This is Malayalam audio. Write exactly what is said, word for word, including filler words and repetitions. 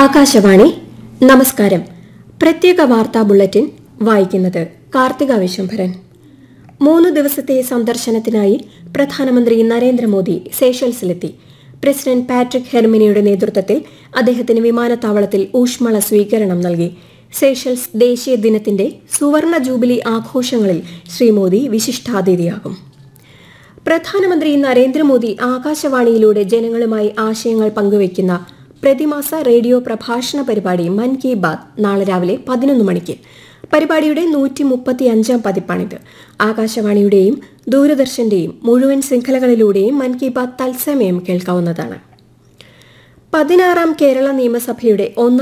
ആകാശവാണി നമസ്കാരം. പ്രത്യേക വാർത്താ ബുള്ളറ്റിൻ വായിക്കുന്നത് കാർത്തിക വിശ്വംഭരൻ. മൂന്ന് ദിവസത്തെ സന്ദർശനത്തിനായി പ്രധാനമന്ത്രി നരേന്ദ്രമോദി സേഷൽസിലെത്തി. പ്രസിഡന്റ് പാട്രിക് ഹെർമിനിയുടെ നേതൃത്വത്തിൽ അദ്ദേഹത്തിന് വിമാനത്താവളത്തിൽ ഊഷ്മള സ്വീകരണം നൽകി. സേഷൽസ് ദേശീയ ദിനത്തിന്റെ സുവർണ ജൂബിലി ആഘോഷങ്ങളിൽ ശ്രീ മോദി വിശിഷ്ടാതിഥിയാകും. പ്രധാനമന്ത്രി നരേന്ദ്രമോദി ആകാശവാണിയിലൂടെ ജനങ്ങളുമായി ആശയങ്ങൾ പങ്കുവയ്ക്കുന്ന പ്രതിമാസ റേഡിയോ പ്രഭാഷണ പരിപാടി മൻ കി ബാത് നാളെ രാവിലെ പതിനൊന്ന് മണിക്ക്. പരിപാടിയുടെ നൂറ്റി മുപ്പത്തി അഞ്ചാം പതിപ്പാണിത്. ആകാശവാണിയുടെയും ദൂരദർശന്റെയും മുഴുവൻ ശൃംഖലകളിലൂടെയും മൻ കി ബാത് തത്സമയം കേൾക്കാവുന്നതാണ്. പതിനാറാം കേരള നിയമസഭയുടെ ഒന്നാം